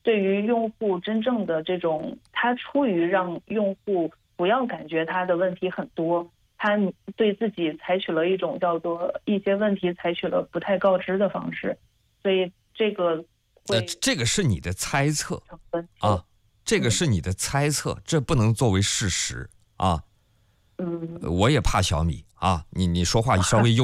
对于用户真正的这种，他出于让用户不要感觉他的问题很多，他对自己采取了一种叫做一些问题采取了不太告知的方式，所以这个这个是你的猜测成分啊，这个是你的猜测，这不能作为事实啊。我也怕小米啊，你说话稍微